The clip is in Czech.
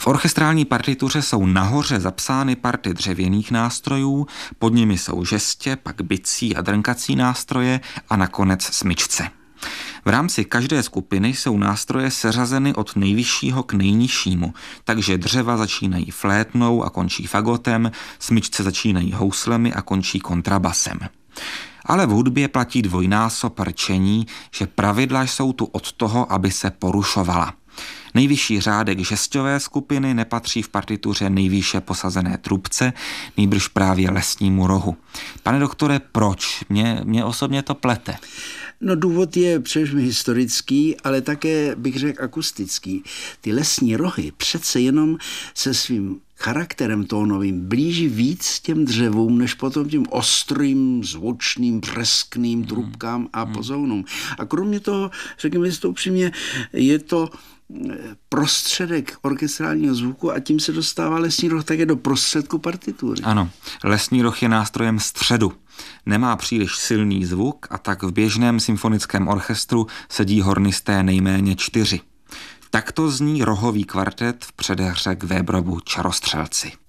V orchestrální partituře jsou nahoře zapsány party dřevěných nástrojů, pod nimi jsou žestě, pak bicí a drnkací nástroje a nakonec smyčce. V rámci každé skupiny jsou nástroje seřazeny od nejvyššího k nejnižšímu, takže dřeva začínají flétnou a končí fagotem, smyčce začínají houslemi a končí kontrabasem. Ale v hudbě platí dvojnásob rčení, že pravidla jsou tu od toho, aby se porušovala. Nejvyšší řádek žesťové skupiny nepatří v partituře nejvýše posazené trubce, nýbrž právě lesnímu rohu. Pane doktore, proč? Mě osobně to plete. No důvod je především historický, ale také bych řekl akustický. Ty lesní rohy přece jenom se svým charakterem tónovým blíží víc těm dřevům, než potom těm ostrým, zvučným, přeskným trubkám a pozounům. A kromě toho, řekněme si to upřímně, je to prostředek orchestrálního zvuku a tím se dostává lesní roh také do prostředku partitury. Ano, lesní roh je nástrojem středu. Nemá příliš silný zvuk a tak v běžném symfonickém orchestru sedí hornisté nejméně 4. Takto zní rohový kvartet v předehře k Weberovu Čarostřelci.